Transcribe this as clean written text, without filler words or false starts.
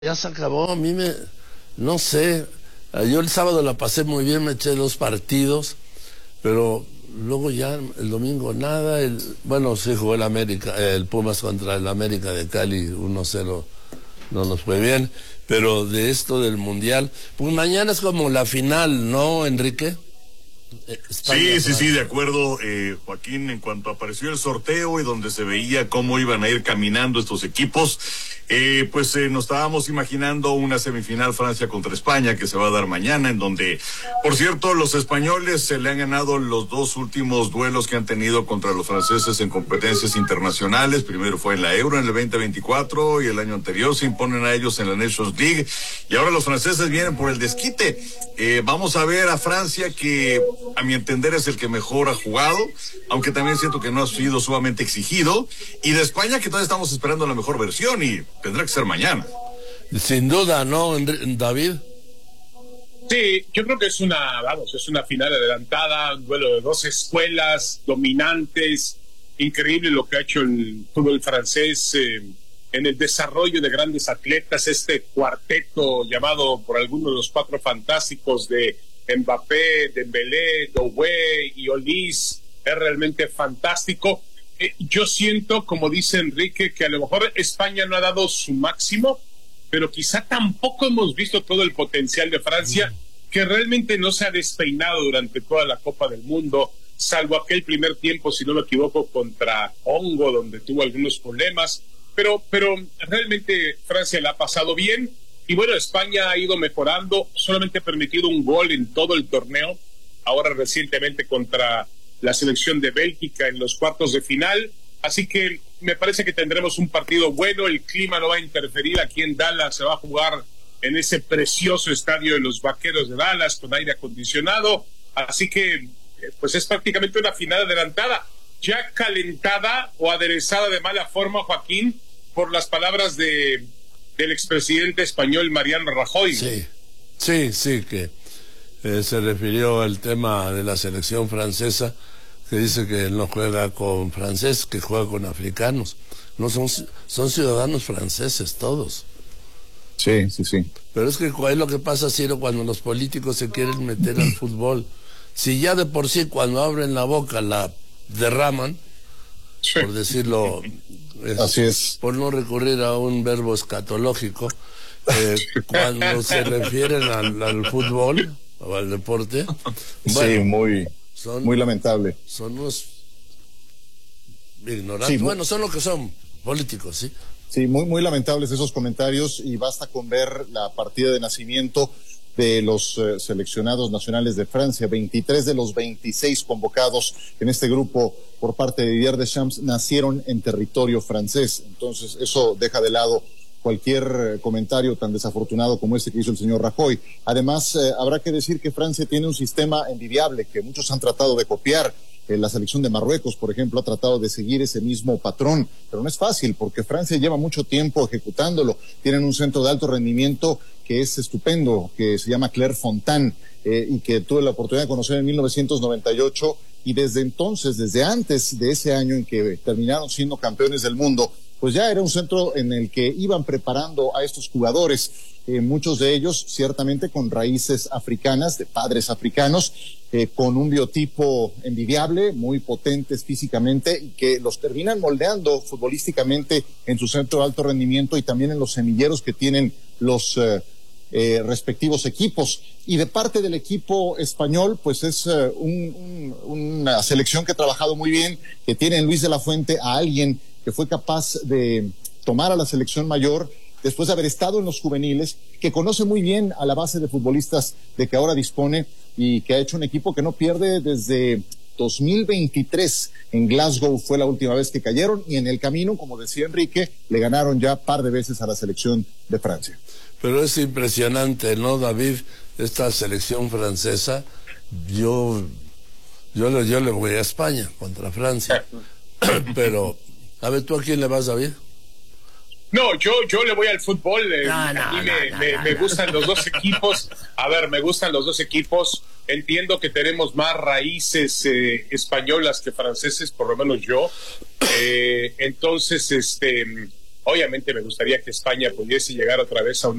Ya se acabó, no sé, yo el sábado la pasé muy bien, me eché 2 partidos, pero luego ya el domingo nada, bueno, sí jugó el Pumas contra el América de Cali, 1-0, no nos fue bien, pero de esto del Mundial, pues mañana es como la final, ¿no, Enrique? Sí, sí, sí, de acuerdo, Joaquín, en cuanto apareció el sorteo y donde se veía cómo iban a ir caminando estos equipos, nos estábamos imaginando una semifinal Francia contra España que se va a dar mañana, en donde, por cierto, los españoles se le han ganado los 2 últimos duelos que han tenido contra los franceses en competencias internacionales. Primero fue en la Euro en el 2024 y el año anterior se imponen a ellos en la Nations League, y ahora los franceses vienen por el desquite. Vamos a ver a Francia, que a mi entender es el que mejor ha jugado, aunque también siento que no ha sido sumamente exigido, y de España, que todavía estamos esperando la mejor versión y tendrá que ser mañana. Sin duda, ¿no, David? Sí, yo creo que es una final adelantada, un duelo de dos escuelas dominantes. Increíble lo que ha hecho el fútbol francés en el desarrollo de grandes atletas, este cuarteto llamado por algunos los Cuatro Fantásticos de Mbappé, Dembélé, Doué y Olise, es realmente fantástico. Yo siento, como dice Enrique, que a lo mejor España no ha dado su máximo, pero quizá tampoco hemos visto todo el potencial de Francia, que realmente no se ha despeinado durante toda la Copa del Mundo, salvo aquel primer tiempo, si no me equivoco, contra Congo, donde tuvo algunos problemas, pero realmente Francia la ha pasado bien. Y bueno, España ha ido mejorando, solamente ha permitido un gol en todo el torneo, ahora recientemente contra la selección de Bélgica en los cuartos de final, así que me parece que tendremos un partido bueno. El clima no va a interferir, aquí en Dallas se va a jugar en ese precioso estadio de los Vaqueros de Dallas con aire acondicionado, así que pues es prácticamente una final adelantada, ya calentada o aderezada de mala forma, Joaquín, por las palabras del expresidente español Mariano Rajoy. Sí, que se refirió al tema de la selección francesa, que dice que no juega con franceses, que juega con africanos. No son ciudadanos franceses todos. Sí. Pero es que es lo que pasa, Ciro, cuando los políticos se quieren meter al fútbol. Si ya de por sí cuando abren la boca la derraman, sí, por decirlo, así es, por no recurrir a un verbo escatológico, cuando se refieren al fútbol o al deporte, bueno, sí, muy lamentable. Son unos ignorantes, sí, bueno, son lo que son, políticos, ¿sí? Sí, muy lamentables esos comentarios, y basta con ver la partida de nacimiento de los seleccionados nacionales de Francia. 23 de los 26 convocados en este grupo por parte de Didier Deschamps nacieron en territorio francés. Entonces, eso deja de lado cualquier comentario tan desafortunado como este que hizo el señor Rajoy. Además, habrá que decir que Francia tiene un sistema envidiable que muchos han tratado de copiar. La selección de Marruecos, por ejemplo, ha tratado de seguir ese mismo patrón, pero no es fácil porque Francia lleva mucho tiempo ejecutándolo. Tienen un centro de alto rendimiento que es estupendo, que se llama Clairefontaine, y que tuve la oportunidad de conocer en 1998, y desde entonces, desde antes de ese año en que terminaron siendo campeones del mundo, pues ya era un centro en el que iban preparando a estos jugadores, muchos de ellos ciertamente con raíces africanas, de padres africanos, con un biotipo envidiable, muy potentes físicamente, y que los terminan moldeando futbolísticamente en su centro de alto rendimiento y también en los semilleros que tienen los respectivos equipos. Y de parte del equipo español, pues es una selección que ha trabajado muy bien, que tiene en Luis de la Fuente a alguien que fue capaz de tomar a la selección mayor después de haber estado en los juveniles, que conoce muy bien a la base de futbolistas de que ahora dispone, y que ha hecho un equipo que no pierde desde 2023. En Glasgow fue la última vez que cayeron, y en el camino, como decía Enrique, le ganaron ya par de veces a la selección de Francia. Pero es impresionante, ¿no, David? Esta selección francesa, yo le voy a España contra Francia. Pero, a ver, ¿tú a quién le vas, David? No, yo le voy al fútbol. Me gustan los dos equipos. A ver, me gustan los dos equipos. Entiendo que tenemos más raíces españolas que franceses, por lo menos yo. Entonces, Obviamente me gustaría que España pudiese llegar otra vez a un